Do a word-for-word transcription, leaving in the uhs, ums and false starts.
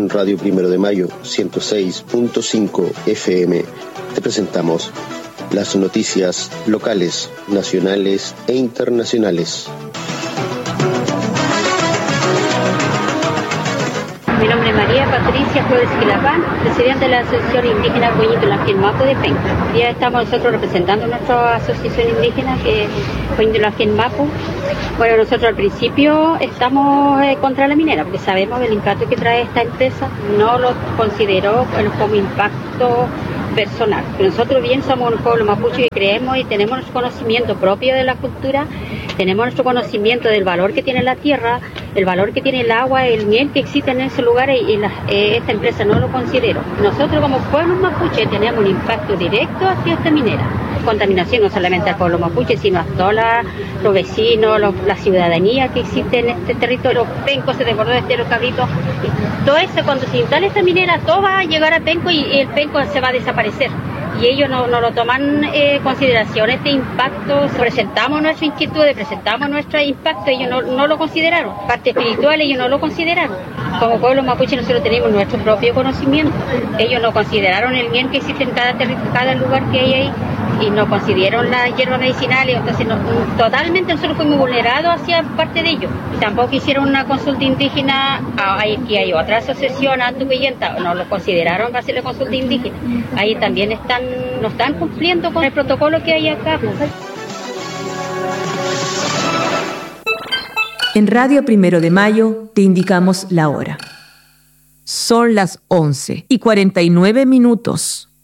En Radio Primero de Mayo, ciento seis punto cinco F M, te presentamos las noticias locales, nacionales e internacionales. Mi nombre es María Patricia Flores Quilapán, presidente de la Asociación Indígena Coñito-Lanquén Mapu de Penca. Ya estamos nosotros representando nuestra asociación indígena, que es Coñito-Lanquén Mapu. Bueno, nosotros al principio estamos eh, contra la minera, porque sabemos el impacto que trae esta empresa, no lo consideró bueno, como impacto personal. Nosotros bien somos un pueblo mapuche y creemos y tenemos nuestro conocimiento propio de la cultura, tenemos nuestro conocimiento del valor que tiene la tierra, el valor que tiene el agua, el miel que existe en esos lugares y la, eh, esta empresa no lo consideró. Nosotros como pueblo mapuche tenemos un impacto directo hacia esta minera. Contaminación no solamente al pueblo mapuche, sino a todos los vecinos, los, la ciudadanía que existe en este territorio. Penco se desbordó desde los cabritos. Y todo eso, cuando se instale esta minera, todo va a llegar a Penco y, y el Penco se va a desaparecer. Y ellos no, no lo toman en eh, consideración este impacto. Presentamos nuestra inquietud, presentamos nuestro impacto, ellos no, no lo consideraron. Parte espiritual, ellos no lo consideraron. Como pueblo mapuche nosotros tenemos nuestro propio conocimiento. Ellos no consideraron el bien que existe en cada, cada lugar que hay ahí y no consideraron las hierbas medicinales. Entonces no, totalmente nosotros fuimos vulnerados hacia parte de ellos. Y tampoco hicieron una consulta indígena. Aquí hay otra asociación, Antupillenta, no lo consideraron para hacer la consulta indígena. Ahí también están, no están cumpliendo con el protocolo que hay acá. En Radio Primero de Mayo te indicamos la hora. Son las once y cuarenta y nueve minutos.